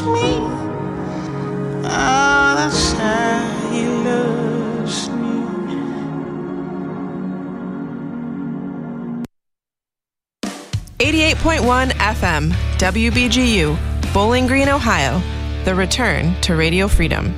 loves me. Oh, that's how he loves me. .1 FM, WBGU, Bowling Green, Ohio. The return to Radio Freedom.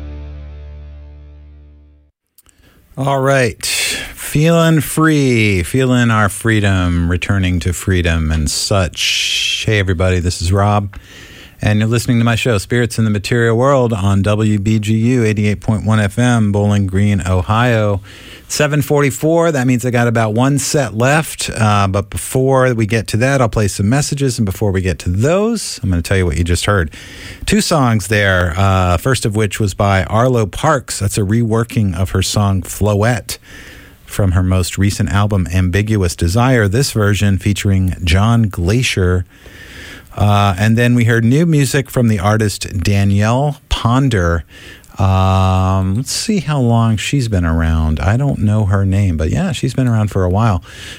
All right. Feeling free, feeling our freedom, returning to freedom and such. Hey, everybody, this is Rob, and you're listening to my show, Spirits in the Material World, on WBGU 88.1 FM, Bowling Green, Ohio. 7:44, that means I got about one set left, but before we get to that, I'll play some messages, and before we get to those, I'm going to tell you what you just heard. Two songs there, first of which was by Arlo Parks. That's a reworking of her song Floette from her most recent album, Ambiguous Desire. This version featuring John Glacier. And then we heard new music from the artist Danielle Ponder. Let's see how long she's been around. I don't know her name, but yeah, she's been around for a while.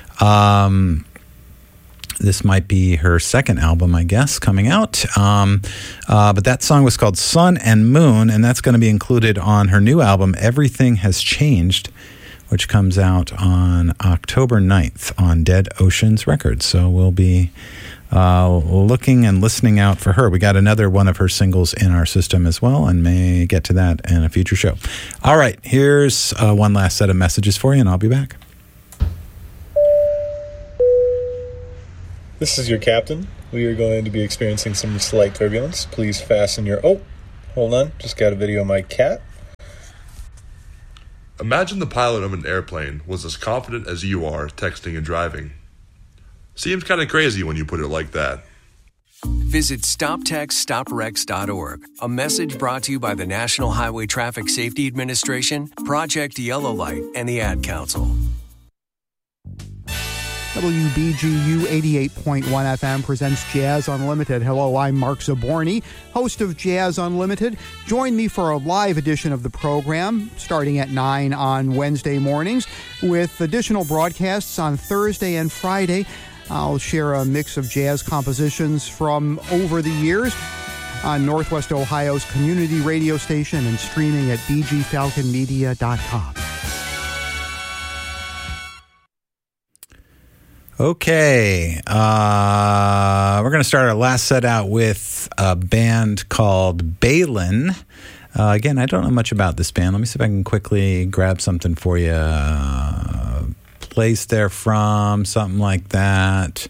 This might be her second album, I guess, coming out. But that song was called Sun and Moon, and that's going to be included on her new album, Everything Has Changed, which comes out on October 9th on Dead Oceans Records. So we'll be looking and listening out for her. We got another one of her singles in our system as well, and may get to that in a future show. All right, here's one last set of messages for you, and I'll be back. This is your captain. We are going to be experiencing some slight turbulence. Please fasten your... Oh, hold on. Just got a video of my cat. Imagine the pilot of an airplane was as confident as you are texting and driving. Seems kind of crazy when you put it like that. Visit StopTextStopWrecks.org. A message brought to you by the National Highway Traffic Safety Administration, Project Yellow Light, and the Ad Council. WBGU 88.1 FM presents Jazz Unlimited. Hello, I'm Mark Zaborny, host of Jazz Unlimited. Join me for a live edition of the program starting at 9 on Wednesday mornings with additional broadcasts on Thursday and Friday. I'll share a mix of jazz compositions from over the years on Northwest Ohio's community radio station and streaming at bgfalconmedia.com. Okay, we're going to start our last set out with a band called Balin. Again, I don't know much about this band. Let me see if I can quickly grab something for you. Place they're from, something like that.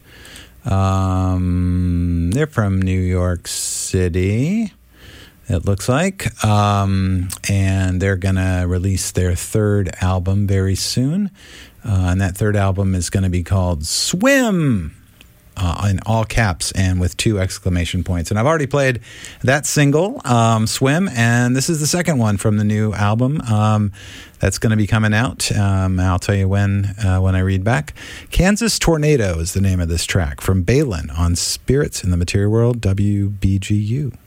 They're from New York City, it looks like. And they're going to release their third album very soon. And that third album is going to be called Swim, in all caps and with 2 exclamation points. And I've already played that single, Swim, and this is the second one from the new album that's going to be coming out. I'll tell you when I read back. Kansas Tornado is the name of this track from Balin on Spirits in the Material World, WBGU.